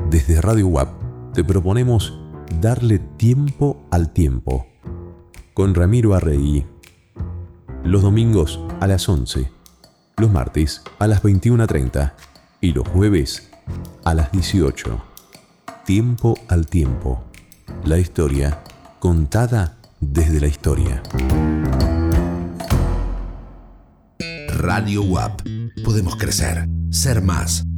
Desde Radio UAP te proponemos darle tiempo al tiempo. Con Ramiro Arregui. Los domingos a las 11, los martes a las 21:30 y los jueves a las 18. Tiempo al tiempo. La historia contada desde la historia. Radio UAP. Podemos crecer, ser más.